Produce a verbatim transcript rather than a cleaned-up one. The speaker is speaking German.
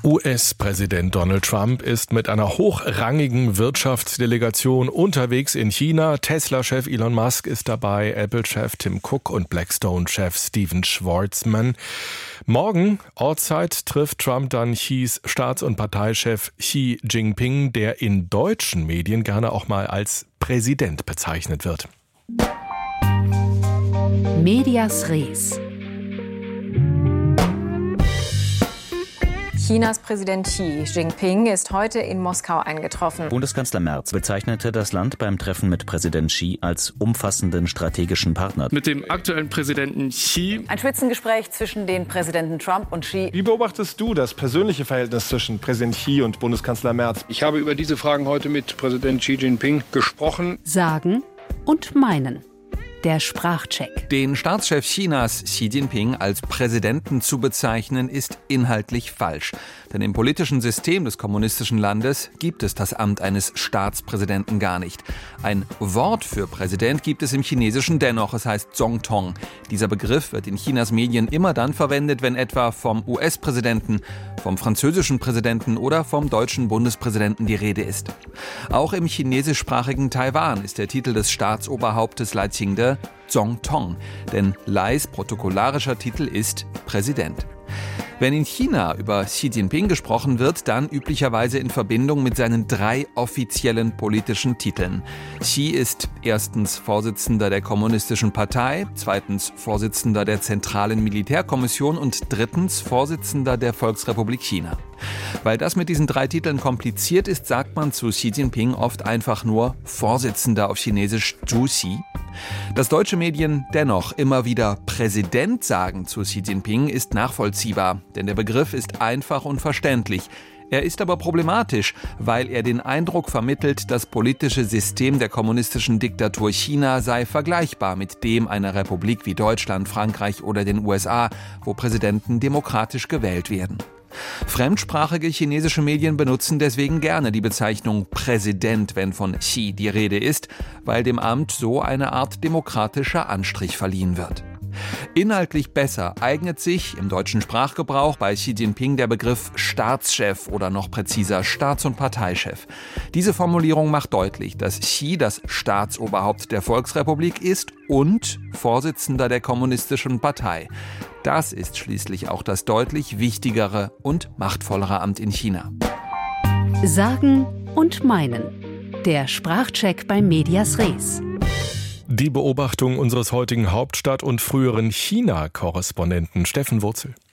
U S-Präsident Donald Trump ist mit einer hochrangigen Wirtschaftsdelegation unterwegs in China. Tesla-Chef Elon Musk ist dabei, Apple-Chef Tim Cook und Blackstone-Chef Stephen Schwarzman. Morgen, Ortszeit, trifft Trump dann Xis Staats- und Parteichef Xi Jinping, der in deutschen Medien gerne auch mal als Präsident bezeichnet wird. Medias Res. Chinas Präsident Xi Jinping ist heute in Moskau eingetroffen. Bundeskanzler Merz bezeichnete das Land beim Treffen mit Präsident Xi als umfassenden strategischen Partner. Mit dem aktuellen Präsidenten Xi. Ein Spitzengespräch zwischen den Präsidenten Trump und Xi. Wie beobachtest du das persönliche Verhältnis zwischen Präsident Xi und Bundeskanzler Merz? Ich habe über diese Fragen heute mit Präsident Xi Jinping gesprochen. Sagen und meinen. Der Sprachcheck. Den Staatschef Chinas Xi Jinping als Präsidenten zu bezeichnen, ist inhaltlich falsch. Denn im politischen System des kommunistischen Landes gibt es das Amt eines Staatspräsidenten gar nicht. Ein Wort für Präsident gibt es im Chinesischen dennoch, es heißt Zongtong. Dieser Begriff wird in Chinas Medien immer dann verwendet, wenn etwa vom U S-Präsidenten, vom französischen Präsidenten oder vom deutschen Bundespräsidenten die Rede ist. Auch im chinesischsprachigen Taiwan ist der Titel des Staatsoberhauptes Lai Ching-te Zongtong, denn Lais protokollarischer Titel ist Präsident. Wenn in China über Xi Jinping gesprochen wird, dann üblicherweise in Verbindung mit seinen drei offiziellen politischen Titeln. Xi ist erstens Vorsitzender der Kommunistischen Partei, zweitens Vorsitzender der Zentralen Militärkommission und drittens Vorsitzender der Volksrepublik China. Weil das mit diesen drei Titeln kompliziert ist, sagt man zu Xi Jinping oft einfach nur Vorsitzender auf Chinesisch Zhu-Xi. Dass deutsche Medien dennoch immer wieder Präsident sagen zu Xi Jinping, ist nachvollziehbar, denn der Begriff ist einfach und verständlich. Er ist aber problematisch, weil er den Eindruck vermittelt, das politische System der kommunistischen Diktatur China sei vergleichbar mit dem einer Republik wie Deutschland, Frankreich oder den U S A, wo Präsidenten demokratisch gewählt werden. Fremdsprachige chinesische Medien benutzen deswegen gerne die Bezeichnung Präsident, wenn von Xi die Rede ist, weil dem Amt so eine Art demokratischer Anstrich verliehen wird. Inhaltlich besser eignet sich im deutschen Sprachgebrauch bei Xi Jinping der Begriff Staatschef oder noch präziser Staats- und Parteichef. Diese Formulierung macht deutlich, dass Xi das Staatsoberhaupt der Volksrepublik ist und Vorsitzender der Kommunistischen Partei. Das ist schließlich auch das deutlich wichtigere und machtvollere Amt in China. Sagen und meinen. Der Sprachcheck bei Medias Res. Die Beobachtung unseres heutigen Hauptstadt- und früheren China-Korrespondenten Steffen Wurzel.